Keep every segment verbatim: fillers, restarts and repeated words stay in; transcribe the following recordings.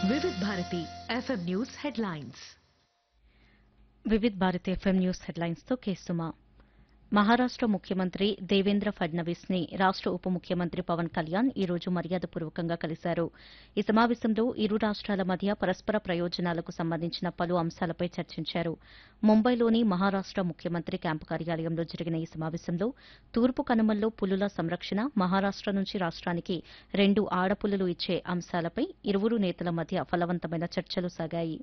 వివిధ Bharati FM news headlines. Vividh Bharat FM news headlines తో కేసుమా. మహారాష్ట ముఖ్యమంత్రి దేవేంద్ర ఫడ్నవీస్ ని రాష్ట ఉప ముఖ్యమంత్రి పవన్ కళ్యాణ్ ఈ రోజు మర్యాదపూర్వకంగా కలిశారు. ఈ సమావేశంలో ఇరు రాష్ట్రాల మధ్య పరస్పర ప్రయోజనాలకు సంబంధించిన పలు అంశాలపై చర్చించారు. ముంబైలోని మహారాష్ట ముఖ్యమంత్రి క్యాంపు కార్యాలయంలో జరిగిన ఈ సమావేశంలో తూర్పు కనుమల్లో పులుల సంరక్షణ, మహారాష్ట నుంచి రాష్ట్రానికి రెండు ఆడపులులు ఇచ్చే అంశాలపై ఇరువురు నేతల మధ్య ఫలవంతమైన చర్చలు సాగాయి.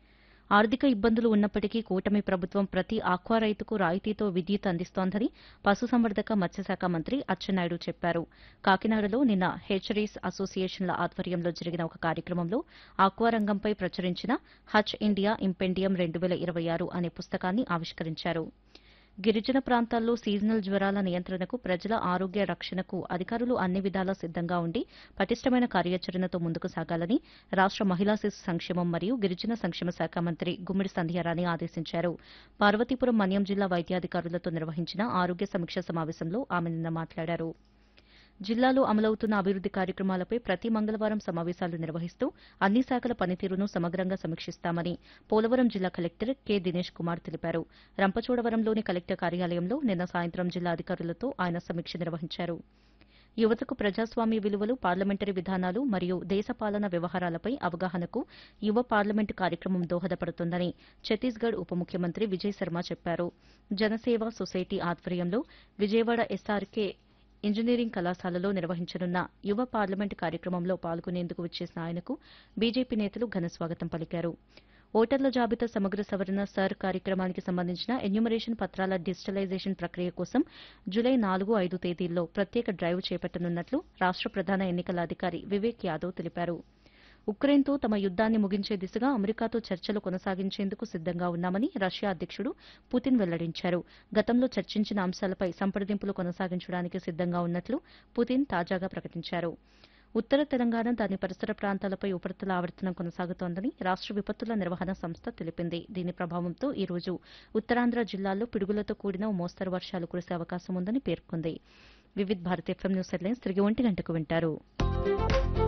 ఆర్థిక ఇబ్బందులు ఉన్నప్పటికీ కూటమి ప్రభుత్వం ప్రతి ఆక్వా రైతుకు రాయితీతో విద్యుత్ అందిస్తోందని పశుసంవర్ధక మత్స్యశాఖ మంత్రి అచ్చెన్నాయుడు చెప్పారు. కాకినాడలో నిన్న హెచరీస్ అసోసియేషన్ల ఆధ్వర్యంలో జరిగిన ఒక కార్యక్రమంలో ఆక్వా రంగంపై ప్రచురించిన హచ్ ఇండియా ఇంపెండియం రెండు వేల ఇరవై ఆరు అనే పుస్తకాన్ని ఆవిష్కరించారు. గిరిజన ప్రాంతాల్లో సీజనల్ జ్వరాల నియంత్రణకు, ప్రజల ఆరోగ్య రక్షణకు అధికారులు అన్ని విధాలా సిద్దంగా ఉండి పటిష్టమైన కార్యాచరణతో ముందుకు సాగాలని రాష్ట మహిళా శిశు సంక్షేమం మరియు గిరిజన సంక్షేమ శాఖ మంత్రి గుమ్మిడి సంధ్యారాణి ఆదేశించారు. పార్వతీపురం మన్యం జిల్లా వైద్యాధికారులతో నిర్వహించిన ఆరోగ్య సమీక్ష సమావేశంలో ఆమె నిన్న మాట్లాడారు. జిల్లాలో అమలవుతున్న అభివృద్ది కార్యక్రమాలపై ప్రతి మంగళవారం సమావేశాలు నిర్వహిస్తూ అన్ని శాఖల పనితీరును సమగ్రంగా సమీక్షిస్తామని పోలవరం జిల్లా కలెక్టర్ కె దినేష్ కుమార్ తెలిపారు. రంపచోడవరంలోని కలెక్టర్ కార్యాలయంలో నిన్న సాయంత్రం జిల్లా అధికారులతో ఆయన సమీక్ష నిర్వహించారు. యువతకు ప్రజాస్వామ్య విలువలు, పార్లమెంటరీ విధానాలు మరియు దేశ పాలన వ్యవహారాలపై అవగాహనకు యువ పార్లమెంటు కార్యక్రమం దోహదపడుతుందని ఛత్తీస్గఢ్ ఉప ముఖ్యమంత్రి విజయ్ శర్మ చెప్పారు. జనసేవ సొసైటీ ఆధ్వర్యంలో విజయవాడ ఎస్ఆర్కే ఇంజనీరింగ్ కళాశాలలో నిర్వహించనున్న యువ పార్లమెంటు కార్యక్రమంలో పాల్గొనేందుకు విచ్చేసిన ఆయనకు బీజేపీ నేతలు ఘనస్వాగతం పలికారు. ఓటర్ల జాబితా సమగ్ర సవరణ సర్ కార్యక్రమానికి సంబంధించిన ఎన్యూమరేషన్ పత్రాల డిజిటలైజేషన్ ప్రక్రియ కోసం జులై నాలుగు ఐదు తేదీల్లో ప్రత్యేక డ్రైవ్ చేపట్టనున్నట్లు రాష్ట ప్రధాన ఎన్నికల అధికారి వివేక్ యాదవ్ తెలిపారు. ఉక్రెయిన్తో తమ యుద్దాన్ని ముగించే దిశగా అమెరికాతో చర్చలు కొనసాగించేందుకు సిద్దంగా ఉన్నామని రష్యా అధ్యకుడు పుతిన్ వెల్లడించారు. గతంలో చర్చించిన అంశాలపై సంప్రదింపులు కొనసాగించడానికి సిద్దంగా ఉన్నట్లు పుతిన్ తాజాగా ప్రకటించారు. ఉత్తర తెలంగాణ, దాని పరిసర ప్రాంతాలపై ఉపరితల ఆవర్తనం కొనసాగుతోందని రాష్ట విపత్తుల నిర్వహణ సంస్థ తెలిపింది. దీని ప్రభావంతో ఈ రోజు ఉత్తరాంధ్ర జిల్లాల్లో పిడుగులతో కూడిన ఓ మోస్తరు వర్షాలు కురిసే అవకాశం ఉందని పేర్కొంది. వివిధ భారత్ ఎఫ్ఎం న్యూస్ హెడ్లైన్స్ తిరిగి ఒంటి గంటకు వింటారు.